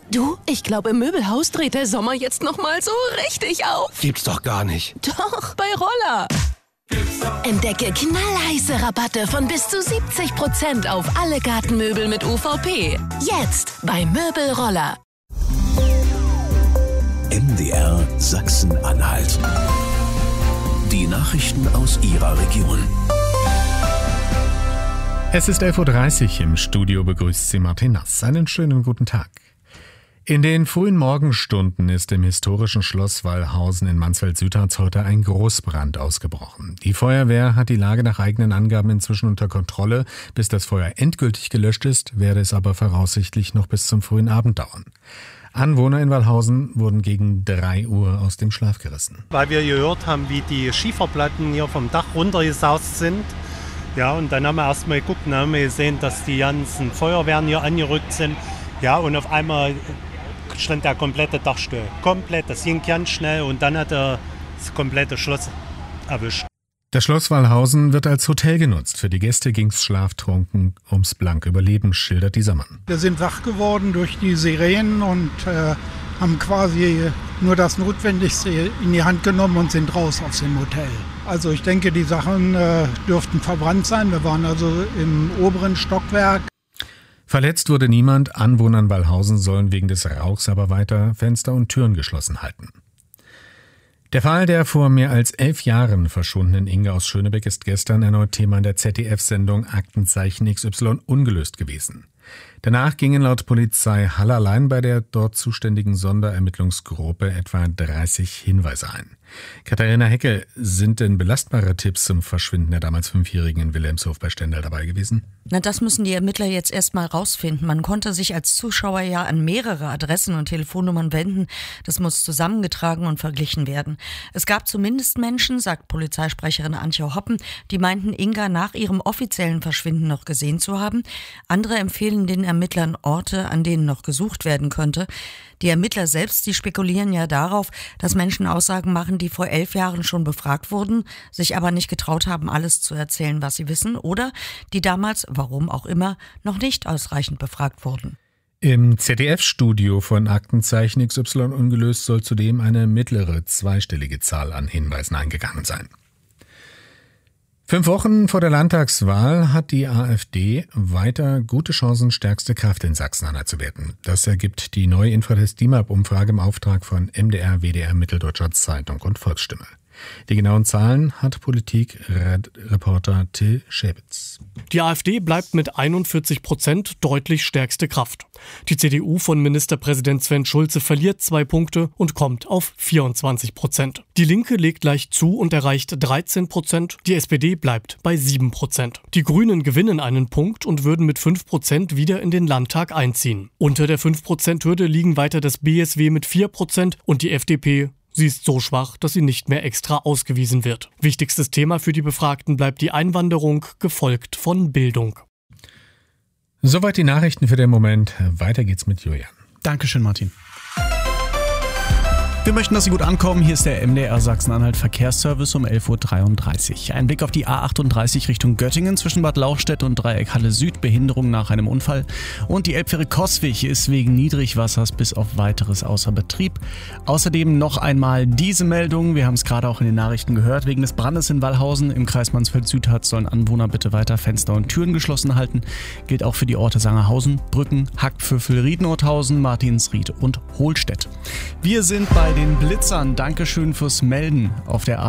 Du, ich glaube, im Möbelhaus dreht der Sommer jetzt nochmal so richtig auf. Gibt's doch gar nicht. Doch, bei Roller. Entdecke knallheiße Rabatte von bis zu 70% auf alle Gartenmöbel mit UVP. Jetzt bei Möbelroller. MDR Sachsen-Anhalt. Die Nachrichten aus Ihrer Region. Es ist 11.30 Uhr. Im Studio begrüßt Sie Martin Nass. Einen schönen guten Tag. In den frühen Morgenstunden ist im historischen Schloss Wallhausen in Mansfeld-Südharz heute ein Großbrand ausgebrochen. Die Feuerwehr hat die Lage nach eigenen Angaben inzwischen unter Kontrolle. Bis das Feuer endgültig gelöscht ist, werde es aber voraussichtlich noch bis zum frühen Abend dauern. Anwohner in Wallhausen wurden gegen 3 Uhr aus dem Schlaf gerissen. Weil wir gehört haben, wie die Schieferplatten hier vom Dach runtergesaust sind. Ja, und dann haben wir erstmal geguckt und haben wir gesehen, dass die ganzen Feuerwehren hier angerückt sind. Ja, und auf einmal stand der komplette Dach still. Komplett, das ging ganz schnell und dann hat er das komplette Schloss erwischt. Das Schloss Wallhausen wird als Hotel genutzt. Für die Gäste ging's schlaftrunken ums blanke Überleben, schildert dieser Mann. Wir sind wach geworden durch die Sirenen und haben quasi nur das Notwendigste in die Hand genommen und sind raus aus dem Hotel. Also ich denke, die Sachen dürften verbrannt sein. Wir waren also im oberen Stockwerk. Verletzt wurde niemand. Anwohner in Wallhausen sollen wegen des Rauchs aber weiter Fenster und Türen geschlossen halten. Der Fall der vor mehr als 11 Jahren verschwundenen Inga aus Schönebeck ist gestern erneut Thema in der ZDF-Sendung Aktenzeichen XY ungelöst gewesen. Danach gingen laut Polizei Halle allein bei der dort zuständigen Sonderermittlungsgruppe etwa 30 Hinweise ein. Katharina Heckel, sind denn belastbare Tipps zum Verschwinden der damals 5-Jährigen in Wilhelmshof bei Stendal dabei gewesen? Na, das müssen die Ermittler jetzt erstmal rausfinden. Man konnte sich als Zuschauer ja an mehrere Adressen und Telefonnummern wenden. Das muss zusammengetragen und verglichen werden. Es gab zumindest Menschen, sagt Polizeisprecherin Antje Hoppen, die meinten, Inga nach ihrem offiziellen Verschwinden noch gesehen zu haben. Andere empfehlen den Ermittlern Orte, an denen noch gesucht werden könnte. Die Ermittler selbst, die spekulieren ja darauf, dass Menschen Aussagen machen, die vor 11 Jahren schon befragt wurden, sich aber nicht getraut haben, alles zu erzählen, was sie wissen, oder die damals, warum auch immer, noch nicht ausreichend befragt wurden. Im ZDF-Studio von Aktenzeichen XY ungelöst soll zudem eine mittlere zweistellige Zahl an Hinweisen eingegangen sein. 5 Wochen vor der Landtagswahl hat die AfD weiter gute Chancen, stärkste Kraft in Sachsen-Anhalt zu werden. Das ergibt die neue Infratest-DIMAP-Umfrage im Auftrag von MDR, WDR, Mitteldeutscher Zeitung und Volksstimme. Die genauen Zahlen hat Politikreporter Till Schäbitz. Die AfD bleibt mit 41% deutlich stärkste Kraft. Die CDU von Ministerpräsident Sven Schulze verliert 2 Punkte und kommt auf 24%. Die Linke legt leicht zu und erreicht 13%. Die SPD bleibt bei 7%. Die Grünen gewinnen einen Punkt und würden mit 5% wieder in den Landtag einziehen. Unter der 5%-Hürde liegen weiter das BSW mit 4% und die FDP. Sie ist so schwach, dass sie nicht mehr extra ausgewiesen wird. Wichtigstes Thema für die Befragten bleibt die Einwanderung, gefolgt von Bildung. Soweit die Nachrichten für den Moment. Weiter geht's mit Julian. Dankeschön, Martin. Wir möchten, dass Sie gut ankommen. Hier ist der MDR Sachsen-Anhalt Verkehrsservice um 11.33 Uhr. Ein Blick auf die A38 Richtung Göttingen zwischen Bad Lauchstädt und Dreieck Halle Süd. Behinderung nach einem Unfall. Und die Elbfähre Coswig ist wegen Niedrigwassers bis auf Weiteres außer Betrieb. Außerdem noch einmal diese Meldung. Wir haben es gerade auch in den Nachrichten gehört. Wegen des Brandes in Wallhausen im Kreis Mansfeld-Südharz sollen Anwohner bitte weiter Fenster und Türen geschlossen halten. Gilt auch für die Orte Sangerhausen, Brücken, Hackpföffel, Riednothausen, Martinsried und Hohlstedt. Wir sind bei den Blitzern. Dankeschön fürs Melden auf der